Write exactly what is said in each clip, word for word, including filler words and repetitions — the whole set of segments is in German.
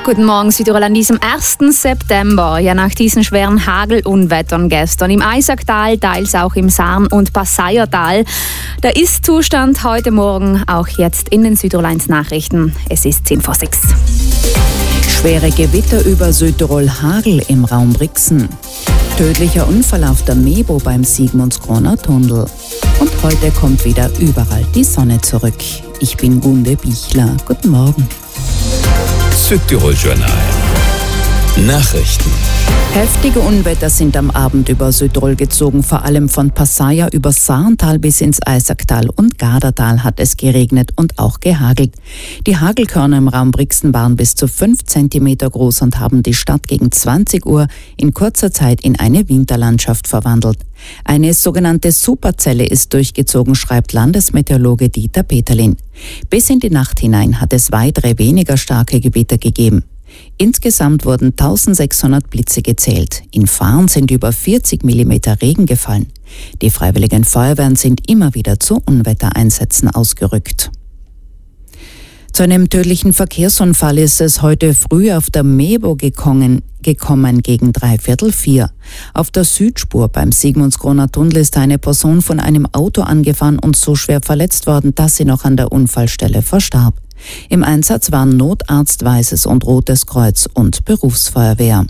Guten Morgen, Südtirol, an diesem ersten September. Ja, nach diesen schweren Hagelunwettern gestern im Eisacktal, teils auch im Sarn- und Passaiertal. Der Ist-Zustand heute Morgen auch jetzt in den Südtirol eins Nachrichten. Es ist zehn vor sechs. Schwere Gewitter über Südtirol, Hagel im Raum Brixen. Tödlicher Unfall auf der Mebo beim Sigmundskroner Tunnel. Und heute kommt wieder überall die Sonne zurück. Ich bin Gunde Bichler. Guten Morgen. Südtirol Journal. Nachrichten. Heftige Unwetter sind am Abend über Südtirol gezogen. Vor allem von Passaia über Saarntal bis ins Eisacktal und Gardatal hat es geregnet und auch gehagelt. Die Hagelkörner im Raum Brixen waren bis zu fünf Zentimeter groß und haben die Stadt gegen zwanzig Uhr in kurzer Zeit in eine Winterlandschaft verwandelt. Eine sogenannte Superzelle ist durchgezogen, schreibt Landesmeteorologe Dieter Peterlin. Bis in die Nacht hinein hat es weitere weniger starke Gewitter gegeben. Insgesamt wurden eintausendsechshundert Blitze gezählt. In Fahren sind über vierzig Millimeter Regen gefallen. Die Freiwilligen Feuerwehren sind immer wieder zu Unwettereinsätzen ausgerückt. Zu einem tödlichen Verkehrsunfall ist es heute früh auf der Mebo gekommen, gekommen gegen dreiviertel vier. Auf der Südspur beim Sigmundskroner Tunnel ist eine Person von einem Auto angefahren und so schwer verletzt worden, dass sie noch an der Unfallstelle verstarb. Im Einsatz waren Notarzt, Weißes und Rotes Kreuz und Berufsfeuerwehr.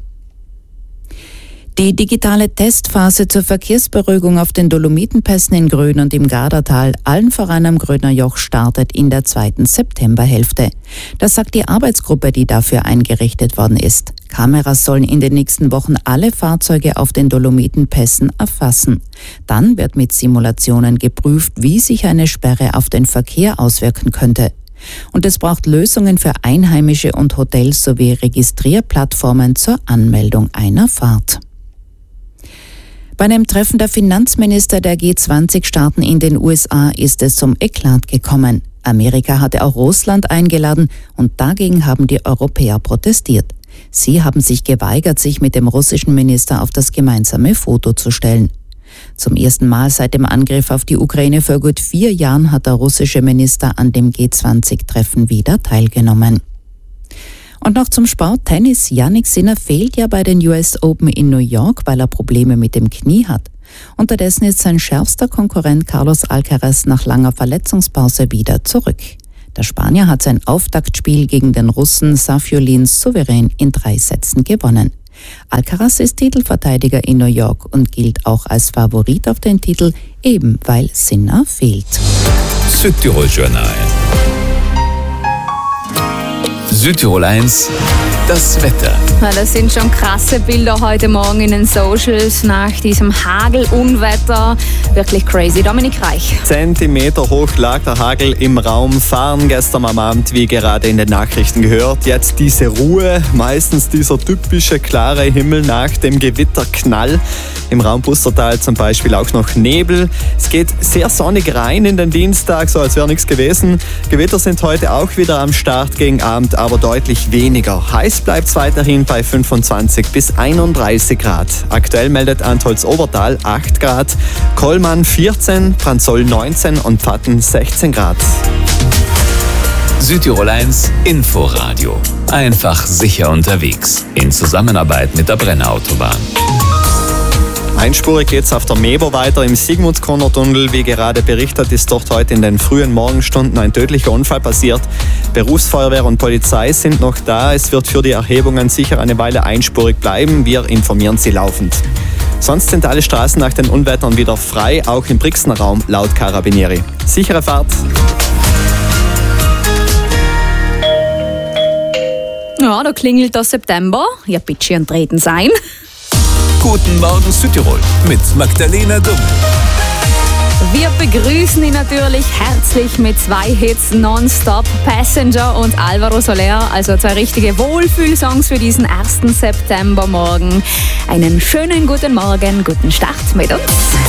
Die digitale Testphase zur Verkehrsberuhigung auf den Dolomitenpässen in Grön und im Gardatal, allen voran am Gröner Joch, startet in der zweiten Septemberhälfte. Das sagt die Arbeitsgruppe, die dafür eingerichtet worden ist. Kameras sollen in den nächsten Wochen alle Fahrzeuge auf den Dolomitenpässen erfassen. Dann wird mit Simulationen geprüft, wie sich eine Sperre auf den Verkehr auswirken könnte. Und es braucht Lösungen für Einheimische und Hotels sowie Registrierplattformen zur Anmeldung einer Fahrt. Bei einem Treffen der Finanzminister der G zwanzig Staaten in den U S A ist es zum Eklat gekommen. Amerika hatte auch Russland eingeladen und dagegen haben die Europäer protestiert. Sie haben sich geweigert, sich mit dem russischen Minister auf das gemeinsame Foto zu stellen. Zum ersten Mal seit dem Angriff auf die Ukraine vor gut vier Jahren hat der russische Minister an dem G zwanzig Treffen wieder teilgenommen. Und noch zum Sport. Tennis. Jannik Sinner fehlt ja bei den U S Open in New York, weil er Probleme mit dem Knie hat. Unterdessen ist sein schärfster Konkurrent Carlos Alcaraz nach langer Verletzungspause wieder zurück. Der Spanier hat sein Auftaktspiel gegen den Russen Safiullin souverän in drei Sätzen gewonnen. Alcaraz ist Titelverteidiger in New York und gilt auch als Favorit auf den Titel, eben weil Sinner fehlt. Südtirol Journal. Südtirol eins, das Wetter. Ja, das sind schon krasse Bilder heute Morgen in den Socials nach diesem Hagelunwetter. Wirklich crazy. Dominik Reich. Zentimeter hoch lag der Hagel im Raum Fahren gestern am Abend, wie gerade in den Nachrichten gehört. Jetzt diese Ruhe, meistens dieser typische klare Himmel nach dem Gewitterknall. Im Raum Pustertal zum Beispiel auch noch Nebel. Es geht sehr sonnig rein in den Dienstag, so als wäre nichts gewesen. Gewitter sind heute auch wieder am Start gegen Abend, aber deutlich weniger. Heiß bleibt es weiterhin bei fünfundzwanzig bis einunddreißig Grad. Aktuell meldet Antholz-Obertal acht Grad, Kollmann vierzehn, Pranzoll neunzehn und Pfatten sechzehn Grad. Südtirol eins Inforadio. Einfach sicher unterwegs. In Zusammenarbeit mit der Brenner Autobahn. Einspurig geht's auf der Mebo weiter im Sigmundskroner Tunnel. Wie gerade berichtet, ist dort heute in den frühen Morgenstunden ein tödlicher Unfall passiert. Berufsfeuerwehr und Polizei sind noch da. Es wird für die Erhebungen sicher eine Weile einspurig bleiben. Wir informieren Sie laufend. Sonst sind alle Straßen nach den Unwettern wieder frei, auch im Brixener Raum laut Carabinieri. Sichere Fahrt. Ja, da klingelt der September. Ja, bitte schön treten sein. Guten Morgen Südtirol mit Magdalena Dumm. Wir begrüßen ihn natürlich herzlich mit zwei Hits nonstop, Passenger und Alvaro Soler, also zwei richtige Wohlfühlsongs für diesen ersten Septembermorgen. Einen schönen guten Morgen, guten Start mit uns.